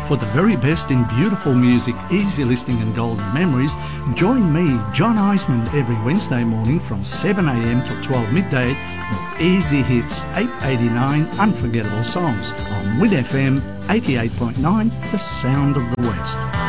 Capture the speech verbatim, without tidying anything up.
For the very best in beautiful music, easy listening and golden memories, join me, John Eisman, every Wednesday morning from seven a m till twelve midday for Easy Hits eight eighty-nine Unforgettable Songs on Win F M eighty-eight point nine, the sound of the West.